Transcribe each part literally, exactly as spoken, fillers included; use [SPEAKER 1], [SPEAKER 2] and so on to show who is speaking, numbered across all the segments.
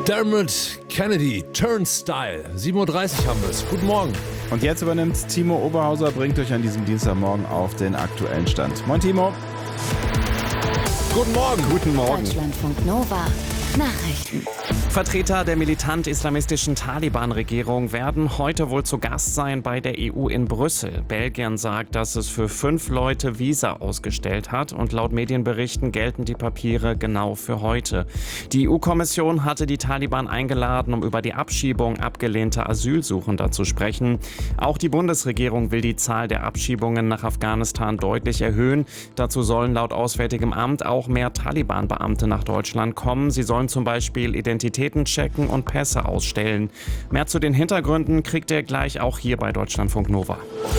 [SPEAKER 1] Dermot Kennedy, Turnstile. sieben Uhr dreißig haben wir es. Guten Morgen.
[SPEAKER 2] Und jetzt übernimmt Timo Oberhauser, bringt euch an diesem Dienstagmorgen auf den aktuellen Stand. Moin Timo.
[SPEAKER 1] Guten Morgen.
[SPEAKER 2] Guten Morgen.
[SPEAKER 3] Deutschlandfunk Nova. Nachrichten.
[SPEAKER 4] Vertreter der militant-islamistischen Taliban-Regierung werden heute wohl zu Gast sein bei der E U in Brüssel. Belgien sagt, dass es für fünf Leute Visa ausgestellt hat und laut Medienberichten gelten die Papiere genau für heute. Die E U-Kommission hatte die Taliban eingeladen, um über die Abschiebung abgelehnter Asylsuchender zu sprechen. Auch die Bundesregierung will die Zahl der Abschiebungen nach Afghanistan deutlich erhöhen. Dazu sollen laut Auswärtigem Amt auch mehr Taliban-Beamte nach Deutschland kommen. Sie sollen zum Beispiel Identitäten checken und Pässe ausstellen. Mehr zu den Hintergründen kriegt ihr gleich auch hier bei Deutschlandfunk Nova.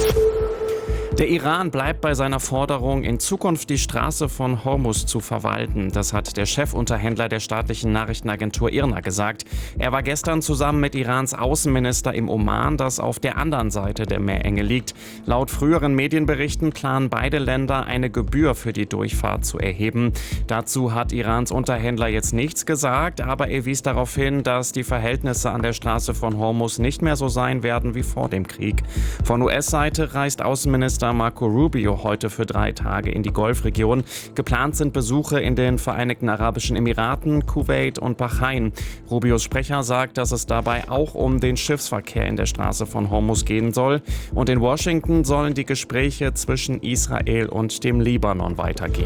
[SPEAKER 4] Der Iran bleibt bei seiner Forderung, in Zukunft die Straße von Hormuz zu verwalten. Das hat der Chefunterhändler der staatlichen Nachrichtenagentur I R N A gesagt. Er war gestern zusammen mit Irans Außenminister im Oman, das auf der anderen Seite der Meerenge liegt. Laut früheren Medienberichten planen beide Länder, eine Gebühr für die Durchfahrt zu erheben. Dazu hat Irans Unterhändler jetzt nichts gesagt, aber er wies darauf hin, dass die Verhältnisse an der Straße von Hormuz nicht mehr so sein werden wie vor dem Krieg. Von U S-Seite reist Außenminister Marco Rubio heute für drei Tage in die Golfregion. Geplant sind Besuche in den Vereinigten Arabischen Emiraten, Kuwait und Bahrain. Rubios Sprecher sagt, dass es dabei auch um den Schiffsverkehr in der Straße von Hormuz gehen soll. Und in Washington sollen die Gespräche zwischen Israel und dem Libanon weitergehen.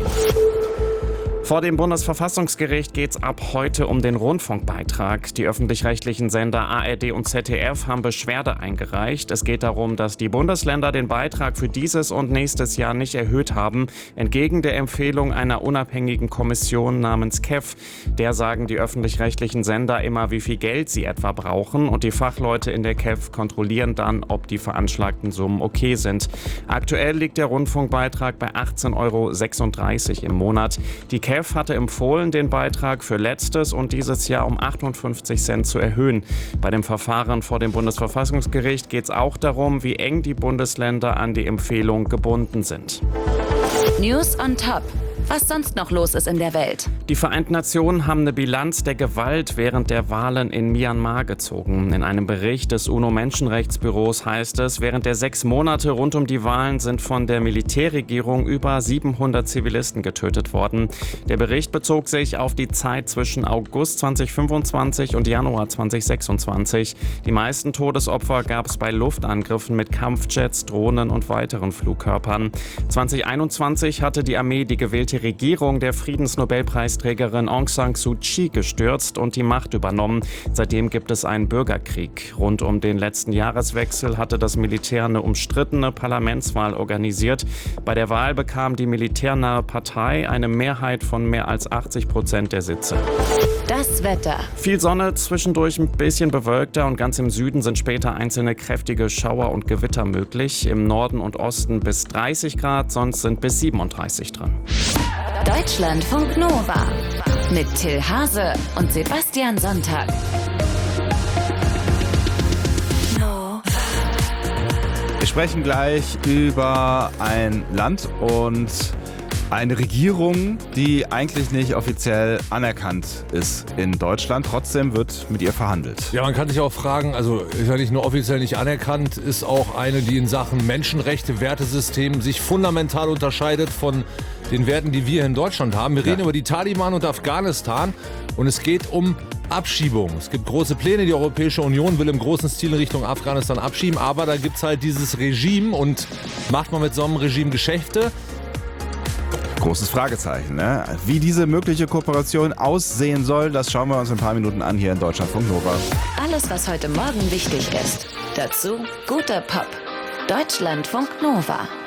[SPEAKER 4] Vor dem Bundesverfassungsgericht geht es ab heute um den Rundfunkbeitrag. Die öffentlich-rechtlichen Sender A R D und Z D F haben Beschwerde eingereicht. Es geht darum, dass die Bundesländer den Beitrag für dieses und nächstes Jahr nicht erhöht haben, entgegen der Empfehlung einer unabhängigen Kommission namens K E F. Der sagen die öffentlich-rechtlichen Sender immer, wie viel Geld sie etwa brauchen, und die Fachleute in der K E F kontrollieren dann, ob die veranschlagten Summen okay sind. Aktuell liegt der Rundfunkbeitrag bei achtzehn Euro sechsunddreißig im Monat. Die K E F hatte empfohlen, den Beitrag für letztes und dieses Jahr um achtundfünfzig Cent zu erhöhen. Bei dem Verfahren vor dem Bundesverfassungsgericht geht es auch darum, wie eng die Bundesländer an die Empfehlung gebunden sind.
[SPEAKER 3] News on Top. Was sonst noch los ist in der Welt.
[SPEAKER 4] Die Vereinten Nationen haben eine Bilanz der Gewalt während der Wahlen in Myanmar gezogen. In einem Bericht des UNO-Menschenrechtsbüros heißt es, während der sechs Monate rund um die Wahlen sind von der Militärregierung über siebenhundert Zivilisten getötet worden. Der Bericht bezog sich auf die Zeit zwischen August zweitausendfünfundzwanzig und Januar zweitausendsechsundzwanzig. Die meisten Todesopfer gab es bei Luftangriffen mit Kampfjets, Drohnen und weiteren Flugkörpern. zweitausendeinundzwanzig hatte die Armee die gewählte Regierung der Friedensnobelpreisträgerin Aung San Suu Kyi gestürzt und die Macht übernommen. Seitdem gibt es einen Bürgerkrieg. Rund um den letzten Jahreswechsel hatte das Militär eine umstrittene Parlamentswahl organisiert. Bei der Wahl bekam die militärnahe Partei eine Mehrheit von mehr als achtzig Prozent der Sitze.
[SPEAKER 3] Das Wetter.
[SPEAKER 4] Viel Sonne, zwischendurch ein bisschen bewölkter, und ganz im Süden sind später einzelne kräftige Schauer und Gewitter möglich. Im Norden und Osten bis dreißig Grad, sonst sind bis siebenunddreißig drin.
[SPEAKER 3] Deutschlandfunk Nova mit Till Hase und Sebastian Sonntag.
[SPEAKER 2] Wir sprechen gleich über ein Land und eine Regierung, die eigentlich nicht offiziell anerkannt ist in Deutschland. Trotzdem wird mit ihr verhandelt.
[SPEAKER 1] Ja, man kann sich auch fragen, also ist ja nicht nur offiziell nicht anerkannt, ist auch eine, die in Sachen Menschenrechte, Wertesystem sich fundamental unterscheidet von den Werten, die wir in Deutschland haben. Wir
[SPEAKER 2] Ja.
[SPEAKER 1] reden über die Taliban und Afghanistan, und es geht um Abschiebung. Es gibt große Pläne, die Europäische Union will im großen Stil in Richtung Afghanistan abschieben, aber da gibt es halt dieses Regime, und macht man mit so einem Regime Geschäfte?
[SPEAKER 2] Großes Fragezeichen, ne? Wie diese mögliche Kooperation aussehen soll, das schauen wir uns in ein paar Minuten an hier in Deutschlandfunk Nova.
[SPEAKER 3] Alles, was heute Morgen wichtig ist. Dazu guter Pop. Deutschlandfunk Nova.